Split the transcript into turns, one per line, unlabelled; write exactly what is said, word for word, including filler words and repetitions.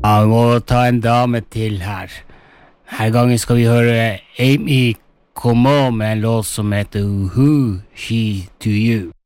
Ja, vi må ta en dame til her. Her gangen skal vi høre Amy Como med en låt som heter Who She To You.